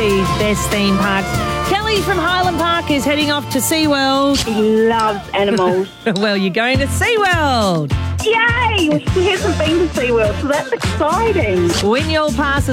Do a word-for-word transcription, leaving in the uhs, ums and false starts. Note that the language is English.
Australia's best theme parks. Kelly from Highland Park is heading off to SeaWorld. He loves animals. Well, you're going to SeaWorld. Yay! He hasn't been to SeaWorld, so that's exciting. Win your passes